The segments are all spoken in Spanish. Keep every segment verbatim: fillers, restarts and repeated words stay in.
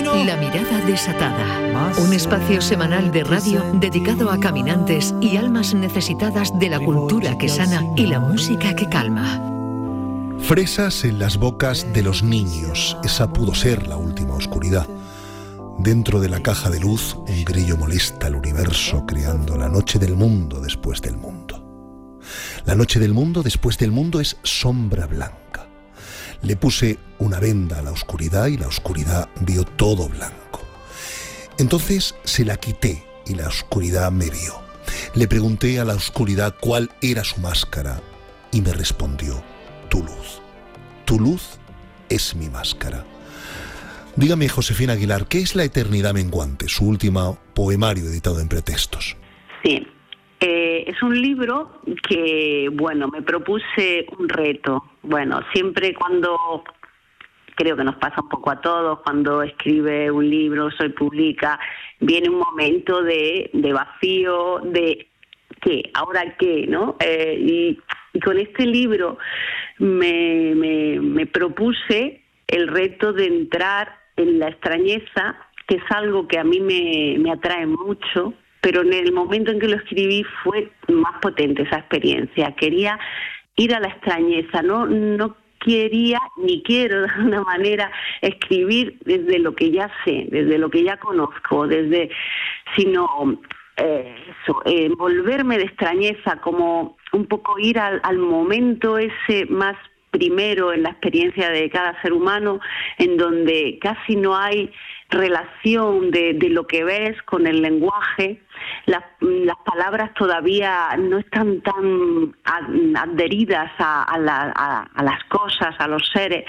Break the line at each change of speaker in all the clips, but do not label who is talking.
La mirada desatada. Un espacio semanal de radio dedicado a caminantes y almas necesitadas de la cultura que sana y la música que calma.
Fresas en las bocas de los niños. Esa pudo ser la última oscuridad. Dentro de la caja de luz, un grillo molesta al universo creando la noche del mundo después del mundo. La noche del mundo después del mundo es sombra blanca. Le puse una venda a la oscuridad y la oscuridad vio todo blanco. Entonces se la quité y la oscuridad me vio. Le pregunté a la oscuridad cuál era su máscara y me respondió: tu luz. Tu luz es mi máscara. Dígame, Josefina Aguilar, ¿qué es La eternidad menguante, su último poemario editado en Pretextos?
Sí, eh, es un libro que, bueno, me propuse un reto. Bueno, siempre cuando, creo que nos pasa un poco a todos, cuando escribe un libro, se publica, viene un momento de, de vacío, de ¿qué? ¿Ahora qué? ¿No? Eh, y, y con este libro me, me, me propuse el reto de entrar en la extrañeza, que es algo que a mí me, me atrae mucho, pero en el momento en que lo escribí fue más potente esa experiencia. Quería ir a la extrañeza, no, no quería ni quiero de alguna manera escribir desde lo que ya sé, desde lo que ya conozco, desde sino eh, eso, envolverme de extrañeza, como un poco ir al, al momento ese más primero en la experiencia de cada ser humano, en donde casi no hay relación de, de lo que ves con el lenguaje. Las, las palabras todavía no están tan adheridas a, a, la, a, a las cosas, a los seres,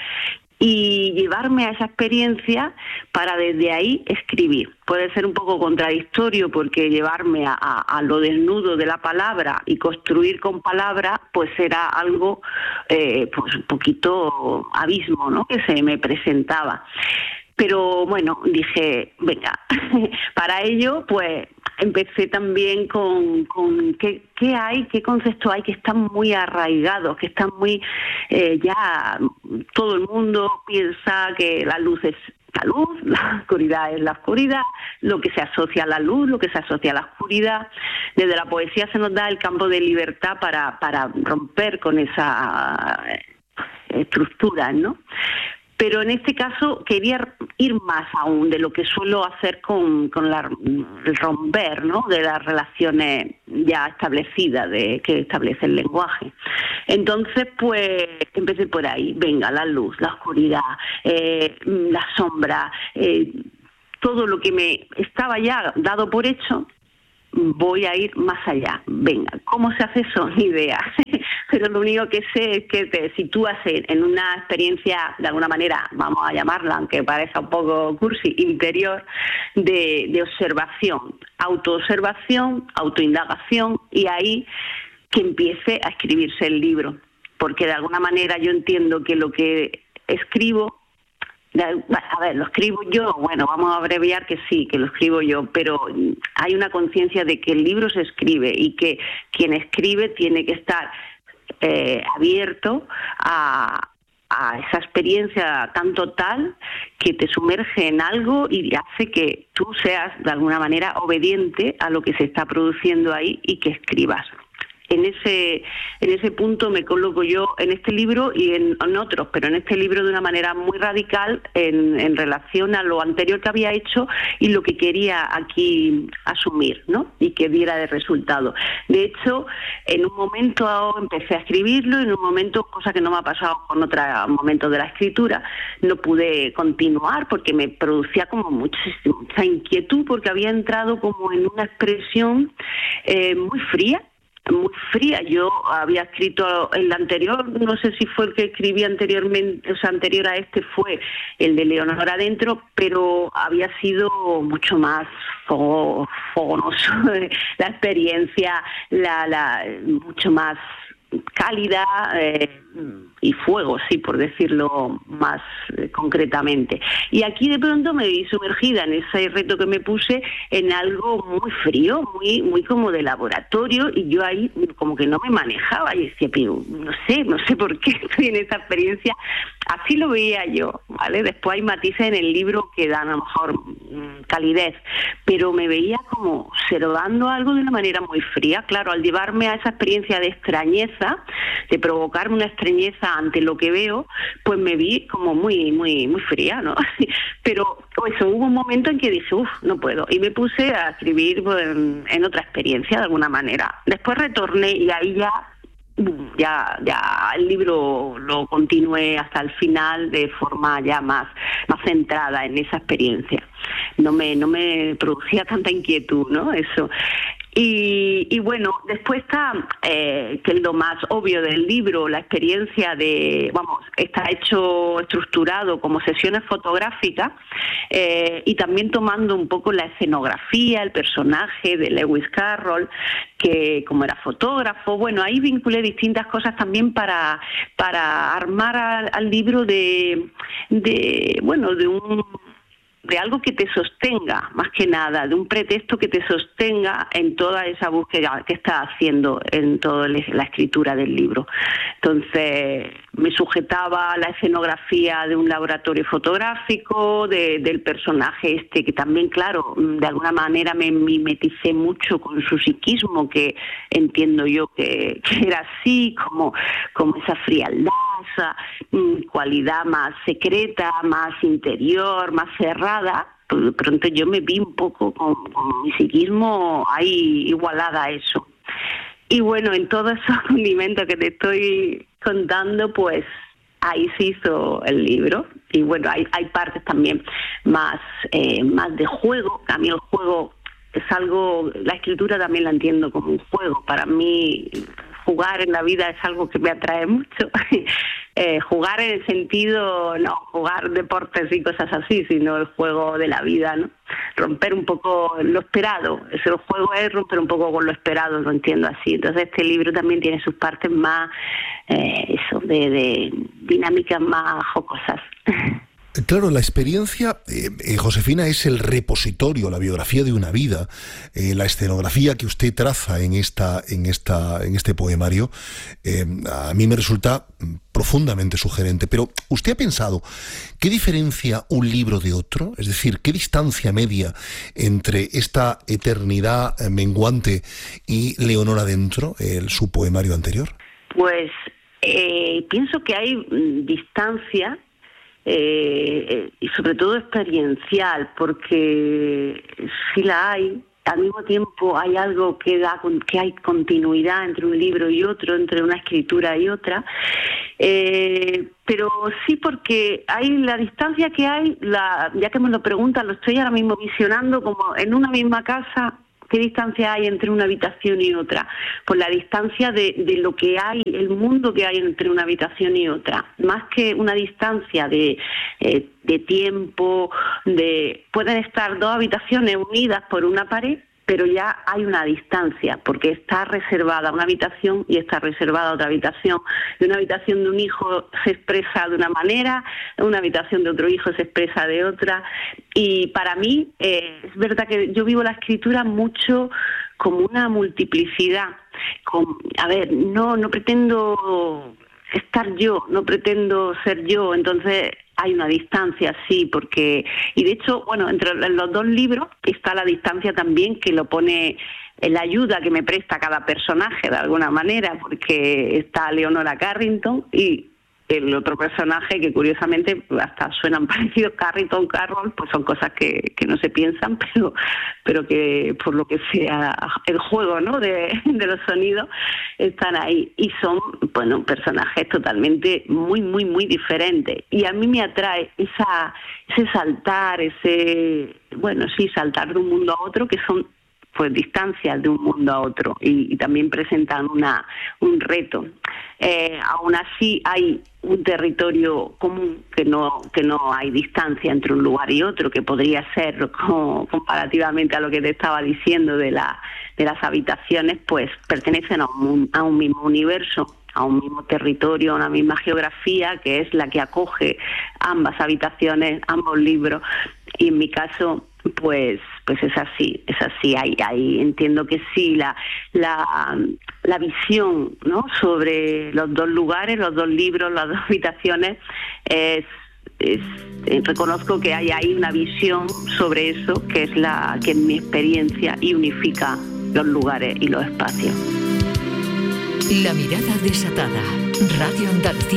y llevarme a esa experiencia para desde ahí escribir. Puede ser un poco contradictorio, porque llevarme a, a, a lo desnudo de la palabra y construir con palabra, pues era algo, eh, pues un poquito abismo, ¿no?, que se me presentaba. Pero bueno, dije, venga, para ello, pues empecé también con, con qué, qué hay, qué conceptos hay que están muy arraigados, que están muy, eh, ya todo el mundo piensa que la luz es la luz, la oscuridad es la oscuridad, lo que se asocia a la luz, lo que se asocia a la oscuridad. Desde la poesía se nos da el campo de libertad para, para romper con esa estructura, ¿no? Pero en este caso quería ir más aún de lo que suelo hacer con, con la, el romper, ¿no?, de las relaciones ya establecidas de, que establece el lenguaje. Entonces, pues, empecé por ahí. Venga, la luz, la oscuridad, eh, la sombra, eh, todo lo que me estaba ya dado por hecho, voy a ir más allá. Venga, ¿cómo se hace eso? Ni idea. Pero lo único que sé es que te sitúas en una experiencia, de alguna manera, vamos a llamarla, aunque parezca un poco cursi, interior, de, de observación, autoobservación, autoindagación, y ahí que empiece a escribirse el libro. Porque de alguna manera yo entiendo que lo que escribo, a ver, lo escribo yo, bueno, vamos a abreviar que sí, que lo escribo yo, pero hay una conciencia de que el libro se escribe y que quien escribe tiene que estar eh, abierto a, a esa experiencia tan total que te sumerge en algo y hace que tú seas de alguna manera obediente a lo que se está produciendo ahí y que escribas. En ese en ese punto me coloco yo en este libro y en, en otros, pero en este libro de una manera muy radical en, en relación a lo anterior que había hecho y lo que quería aquí asumir, ¿no?, y que diera de resultado. De hecho, en un momento empecé a escribirlo y en un momento, cosa que no me ha pasado con otros momentos de la escritura, no pude continuar porque me producía como mucha, mucha inquietud, porque había entrado como en una expresión eh, muy fría, muy fría. Yo había escrito el anterior, no sé si fue el que escribí anteriormente, o sea, anterior a este fue el de Leonor Adentro, pero había sido mucho más fogonoso, la experiencia, la, la mucho más cálida, eh, y fuego, sí, por decirlo más eh, concretamente. Y aquí de pronto me vi sumergida en ese reto que me puse en algo muy frío, muy muy como de laboratorio, y yo ahí como que no me manejaba y decía, pero no sé, no sé por qué estoy en esta experiencia. Así lo veía yo, ¿vale? Después hay matices en el libro que dan a lo mejor mmm, calidez, pero me veía como observando algo de una manera muy fría. Claro, al llevarme a esa experiencia de extrañeza, de provocarme una extrañeza ante lo que veo, pues me vi como muy muy muy fría, ¿no? Pero eso, hubo un momento en que dije, uff, no puedo, y me puse a escribir pues, en, en otra experiencia de alguna manera. Después retorné y ahí ya ya ya el libro lo continué hasta el final de forma ya más más centrada en esa experiencia. No me no me producía tanta inquietud, ¿no? Eso. Y, y bueno, después está, eh, que es lo más obvio del libro, la experiencia de, vamos, está hecho, estructurado como sesiones fotográficas, eh, y también tomando un poco la escenografía, el personaje de Lewis Carroll, que como era fotógrafo, bueno, ahí vinculé distintas cosas también para, para armar al, al libro de, de, bueno, de un... de algo que te sostenga, más que nada, de un pretexto que te sostenga en toda esa búsqueda que estás haciendo en toda la escritura del libro. Entonces, me sujetaba a la escenografía de un laboratorio fotográfico, de, del personaje este, que también, claro, de alguna manera me mimeticé mucho con su psiquismo, que entiendo yo que, que era así, como, como esa frialdad, esa mm, cualidad más secreta, más interior, más cerrada. Pues de pronto yo me vi un poco con, con mi psiquismo ahí igualada a eso. Y bueno, en todos esos condimentos que te estoy contando, pues ahí se hizo el libro. Y bueno, hay, hay partes también más, eh, más de juego. A mí el juego es algo, la escritura también la entiendo como un juego. Para mí jugar en la vida es algo que me atrae mucho. eh, jugar en el sentido, no jugar deportes y cosas así, sino el juego de la vida, ¿no? Romper un poco lo esperado. Ese juego es romper un poco con lo esperado, lo entiendo así. Entonces este libro también tiene sus partes más, eh, eso, de, de dinámicas más jocosas.
Claro, la experiencia, eh, eh, Josefina, es el repositorio, la biografía de una vida, eh, la escenografía que usted traza en esta, en esta, en este poemario, eh, a mí me resulta profundamente sugerente. Pero, ¿usted ha pensado qué diferencia un libro de otro? Es decir, ¿qué distancia media entre esta eternidad menguante y Leonor adentro, el, su poemario anterior?
Pues eh, pienso que hay mm, distancia. Eh, y sobre todo experiencial, porque si la hay, al mismo tiempo hay algo que da que hay continuidad entre un libro y otro, entre una escritura y otra, eh, pero sí, porque hay la distancia que hay, la, ya que me lo preguntan, lo estoy ahora mismo visionando como en una misma casa. ¿Qué distancia hay entre una habitación y otra? Pues la distancia de, de lo que hay, el mundo que hay entre una habitación y otra. Más que una distancia de, eh, de tiempo, de pueden estar dos habitaciones unidas por una pared, pero ya hay una distancia, porque está reservada una habitación y está reservada otra habitación. Y una habitación de un hijo se expresa de una manera, una habitación de otro hijo se expresa de otra. Y para mí, eh, es verdad que yo vivo la escritura mucho como una multiplicidad. Con, a ver, no, no pretendo estar yo, no pretendo ser yo, entonces hay una distancia, sí, porque, y de hecho, bueno, entre los dos libros está la distancia también que lo pone en la ayuda que me presta cada personaje de alguna manera, porque está Leonora Carrington y el otro personaje que curiosamente hasta suenan parecidos, Carrington, Carroll, pues son cosas que, que no se piensan, pero pero que por lo que sea el juego, ¿no?, de, de los sonidos están ahí y son, bueno, personajes totalmente muy, muy, muy diferentes. Y a mí me atrae esa ese saltar, ese, bueno, sí, saltar de un mundo a otro, que son pues distancias de un mundo a otro y, y también presentan una un reto. Eh, aún así hay un territorio común, que no que no hay distancia entre un lugar y otro, que podría ser como, comparativamente a lo que te estaba diciendo de la de las habitaciones, pues pertenecen a un, a un mismo universo, a un mismo territorio, a una misma geografía, que es la que acoge ambas habitaciones, ambos libros, y en mi caso pues pues es así, es así. Ahí, ahí entiendo que sí, la, la, la visión, ¿no?, sobre los dos lugares, los dos libros, las dos habitaciones, es, es eh, reconozco que hay ahí una visión sobre eso, que es la que es mi experiencia y unifica los lugares y los espacios.
La mirada desatada. Radio Andalucía.